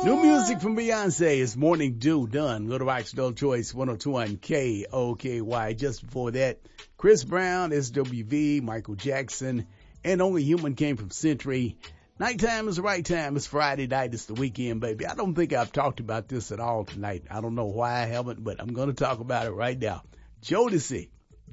New music from Beyonce is Morning Dew, done. Little Rock's Adult Choice 102.1 KOKY. Just before that, Chris Brown, SWV, Michael Jackson, and Only Human came from Century. Nighttime is the right time. It's Friday night. It's the weekend, baby. I don't think I've talked about this at all tonight. I don't know why I haven't, but I'm going to talk about it right now. Jodeci.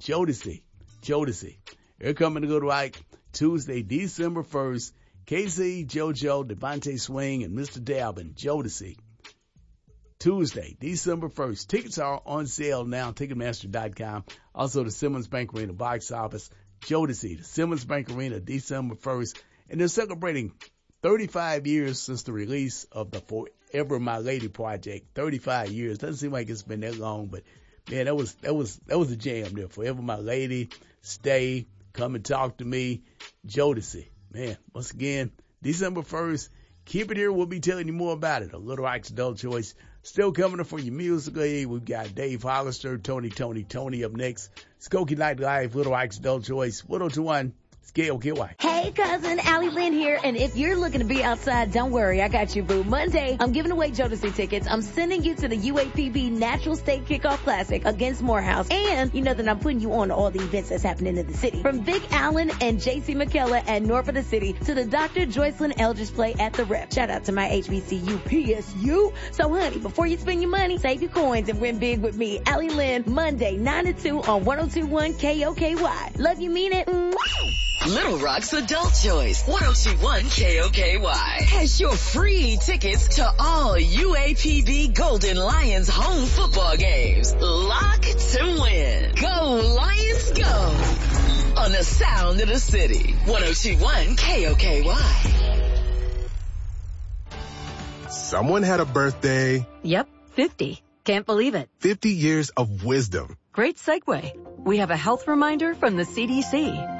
They're coming to Little Rock Tuesday, December 1st. Casey, JoJo, Devontae Swing, and Mr. Dalvin, Jodeci. Tuesday, December 1st. Tickets are on sale now, Ticketmaster.com. Also, the Simmons Bank Arena box office. Jodeci, the Simmons Bank Arena, December 1st. And they're celebrating 35 years since the release of the Forever My Lady project. 35 years. Doesn't seem like it's been that long, but man, that was a jam there. Forever My Lady, Stay, Come and Talk to Me, Jodeci. Man, once again, December 1st, keep it here. We'll be telling you more about it. A Little Rock's Adult Choice. Still coming up for you musically. We've got Dave Hollister, Tony up next. Skokie Night Live, Little Rock's Adult Choice, 102.1. KOKY. Hey, cousin, Allie Lynn here. And if you're looking to be outside, don't worry. I got you, boo. Monday, I'm giving away Jodeci tickets. I'm sending you to the UAPB Natural State Kickoff Classic against Morehouse. And you know that I'm putting you on to all the events that's happening in the city. From Vic Allen and JC McKellar at North of the City to the Dr. Joycelyn Eldridge play at the Rep. Shout out to my HBCU PSU. So, honey, before you spend your money, save your coins and win big with me. Allie Lynn, Monday, 9 to 2 on 102.1 KOKY. Love you, mean it. Little Rock's Adult Choice, 102.1 KOKY, has your free tickets to all UAPB Golden Lions home football games. Lock to win. Go Lions, go! On the sound of the city, 102.1 KOKY. Someone had a birthday. Yep, 50. Can't believe it. 50 years of wisdom. Great segue. We have a health reminder from the CDC.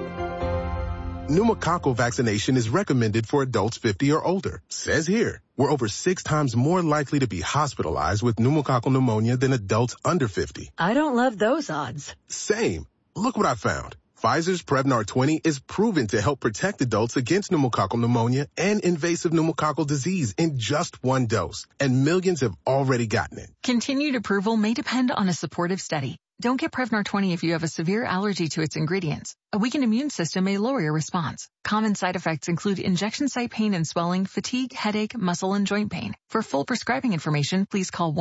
Pneumococcal vaccination is recommended for adults 50 or older. Says here, we're over 6 times more likely to be hospitalized with pneumococcal pneumonia than adults under 50. I don't love those odds. Same. Look what I found. Pfizer's Prevnar 20 is proven to help protect adults against pneumococcal pneumonia and invasive pneumococcal disease in just 1 dose. And millions have already gotten it. Continued approval may depend on a supportive study. Don't get Prevnar 20 if you have a severe allergy to its ingredients. A weakened immune system may lower your response. Common side effects include injection site pain and swelling, fatigue, headache, muscle, and joint pain. For full prescribing information, please call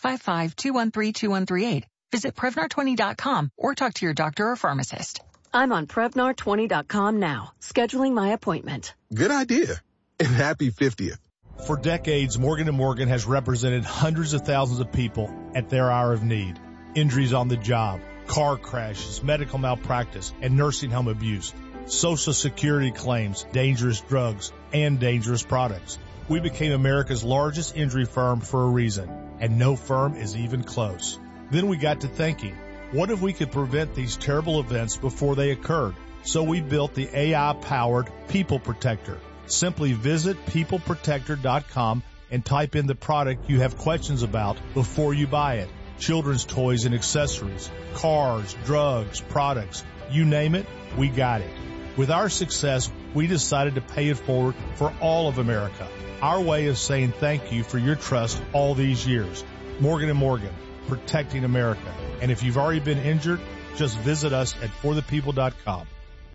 1-855-213-2138. Visit Prevnar20.com or talk to your doctor or pharmacist. I'm on Prevnar20.com now, scheduling my appointment. Good idea. And happy 50th. For decades, Morgan & Morgan has represented hundreds of thousands of people at their hour of need. Injuries on the job, car crashes, medical malpractice, and nursing home abuse, Social Security claims, dangerous drugs, and dangerous products. We became America's largest injury firm for a reason, and no firm is even close. Then we got to thinking, what if we could prevent these terrible events before they occurred? So we built the AI-powered People Protector. Simply visit peopleprotector.com and type in the product you have questions about before you buy it. Children's toys and accessories, cars, drugs, products, you name it, we got it. With our success, we decided to pay it forward for all of America. Our way of saying thank you for your trust all these years. Morgan & Morgan, protecting America. And if you've already been injured, just visit us at forthepeople.com.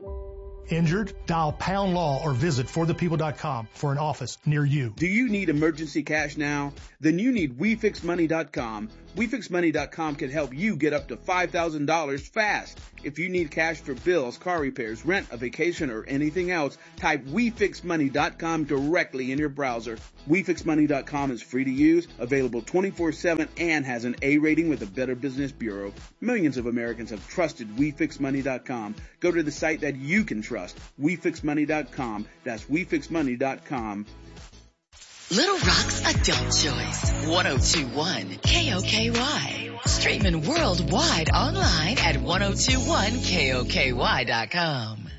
Injured? Dial pound law or visit forthepeople.com for an office near you. Do you need emergency cash now? Then you need WeFixMoney.com. WeFixMoney.com can help you get up to $5,000 fast. If you need cash for bills, car repairs, rent, a vacation, or anything else, type WeFixMoney.com directly in your browser. WeFixMoney.com is free to use, available 24/7, and has an A rating with the Better Business Bureau. Millions of Americans have trusted WeFixMoney.com. Go to the site that you can trust, WeFixMoney.com. That's WeFixMoney.com. Little Rock's Adult Choice, 102.1 KOKY. Streaming worldwide online at 102.1KOKY.com.